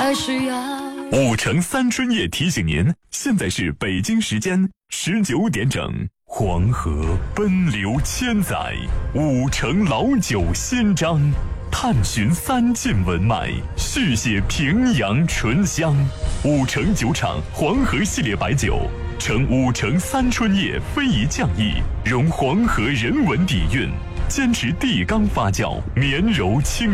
还是要 5城3春夜提醒您，现在是北京时间19点整。黄河奔流千载，5城老酒新章，探寻3晋文脉，续写平阳醇香。5城酒厂黄河系列白酒，呈5城3春夜非遗匠艺，融黄河人文底蕴，坚持地缸发酵，绵柔清